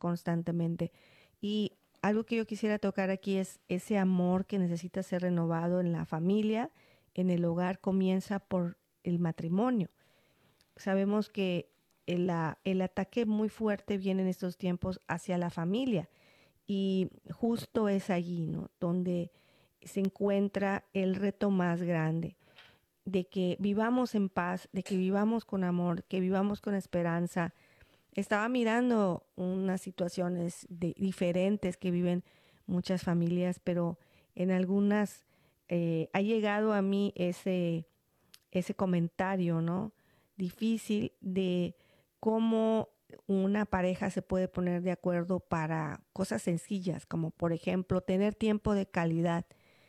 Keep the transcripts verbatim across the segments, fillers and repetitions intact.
constantemente. Y algo que yo quisiera tocar aquí es ese amor que necesita ser renovado en la familia, en el hogar, comienza por el matrimonio. Sabemos que el, la- el ataque muy fuerte viene en estos tiempos hacia la familia y justo es allí, ¿no? Donde se encuentra el reto más grande de que vivamos en paz, de que vivamos con amor, que vivamos con esperanza. Estaba mirando unas situaciones de, diferentes que viven muchas familias, pero en algunas eh, ha llegado a mí ese, ese comentario, ¿no? Difícil de cómo una pareja se puede poner de acuerdo para cosas sencillas, como por ejemplo tener tiempo de calidad.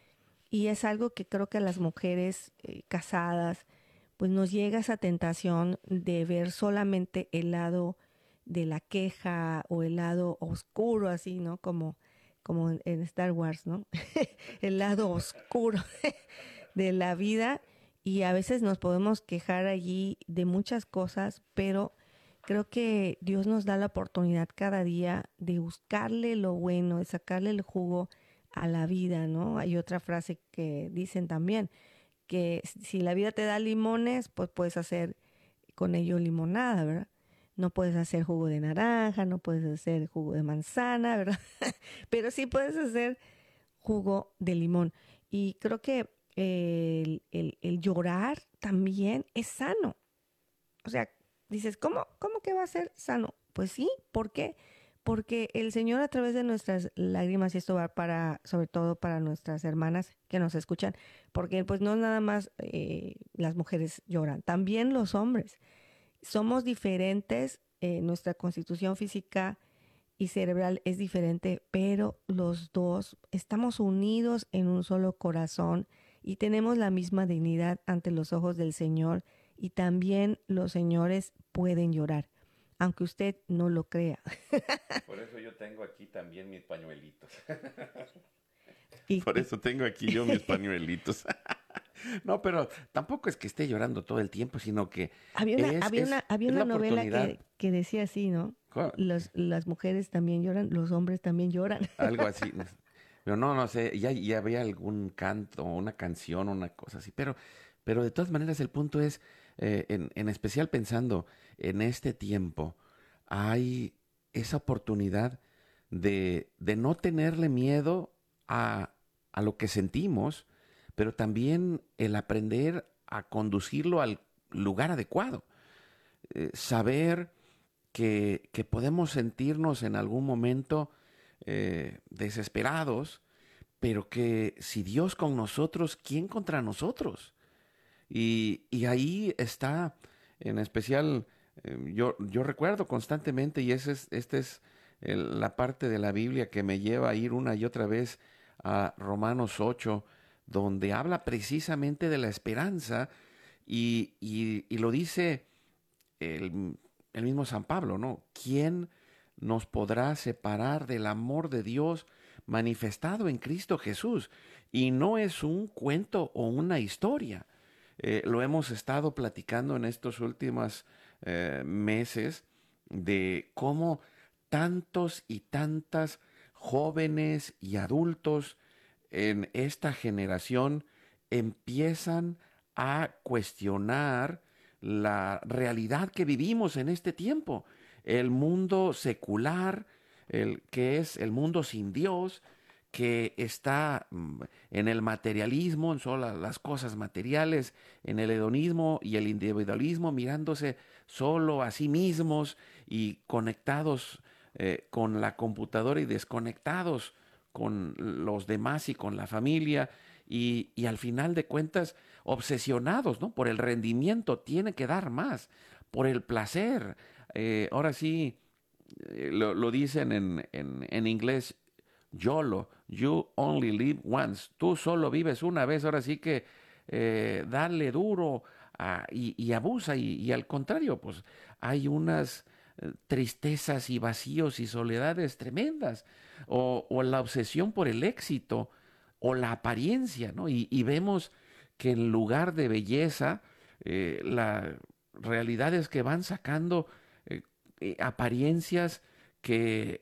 Y es algo que creo que a las mujeres eh, casadas, pues nos llega esa tentación de ver solamente el lado de la queja o el lado oscuro, así, ¿no? Como, como en Star Wars, ¿no? El lado oscuro de la vida y a veces nos podemos quejar allí de muchas cosas, pero creo que Dios nos da la oportunidad cada día de buscarle lo bueno, de sacarle el jugo a la vida, ¿no? Hay otra frase que dicen también, que si la vida te da limones, pues puedes hacer con ello limonada, ¿verdad? No puedes hacer jugo de naranja, no puedes hacer jugo de manzana, ¿verdad? Pero sí puedes hacer jugo de limón. Y creo que el, el, el llorar también es sano. O sea, dices, ¿cómo, cómo que va a ser sano? Pues sí, ¿por qué? Porque el Señor a través de nuestras lágrimas, y esto va para, sobre todo para nuestras hermanas que nos escuchan, porque pues no nada más eh, las mujeres lloran, también los hombres. Somos diferentes, eh, nuestra constitución física y cerebral es diferente, pero los dos estamos unidos en un solo corazón y tenemos la misma dignidad ante los ojos del Señor y también los señores pueden llorar, aunque usted no lo crea. Por eso yo tengo aquí también mis pañuelitos. Y, Por y eso tengo aquí yo mis pañuelitos. No, pero tampoco es que esté llorando todo el tiempo, sino que había una, es, había una, es, había es una la novela oportunidad. que, que decía así, ¿no? Los, las mujeres también lloran, los hombres también lloran. Algo así. Pero no, no sé, ya, ya había algún canto, una canción, una cosa así. Pero, pero de todas maneras el punto es, eh, en, en especial pensando en este tiempo, hay esa oportunidad de, de no tenerle miedo a, a lo que sentimos, pero también el aprender a conducirlo al lugar adecuado. Eh, saber que, que podemos sentirnos en algún momento eh, desesperados, pero que si Dios con nosotros, ¿quién contra nosotros? Y, y ahí está, en especial, eh, yo, yo recuerdo constantemente, y ese es, esta es el- la parte de la Biblia que me lleva a ir una y otra vez a Romanos ocho, donde habla precisamente de la esperanza, y, y, y lo dice el, el mismo San Pablo, ¿no? ¿Quién nos podrá separar del amor de Dios manifestado en Cristo Jesús? Y no es un cuento o una historia. Eh, lo hemos estado platicando en estos últimos eh, meses de cómo tantos y tantas jóvenes y adultos en esta generación empiezan a cuestionar la realidad que vivimos en este tiempo, el mundo secular, el que es el mundo sin Dios, que está mm, en el materialismo, en solo las cosas materiales, en el hedonismo y el individualismo, mirándose solo a sí mismos y conectados eh, con la computadora y desconectados con los demás y con la familia y, y al final de cuentas obsesionados, ¿no? Por el rendimiento, tiene que dar más, por el placer. Eh, ahora sí, eh, lo, lo dicen en, en, en inglés, YOLO, you only live once, tú solo vives una vez, ahora sí que eh, dale duro a, y, y abusa y, y al contrario, pues hay unas eh, tristezas y vacíos y soledades tremendas o, o la obsesión por el éxito o la apariencia, ¿no? Y, y vemos que en lugar de belleza, eh, la realidad es que van sacando eh, eh, apariencias que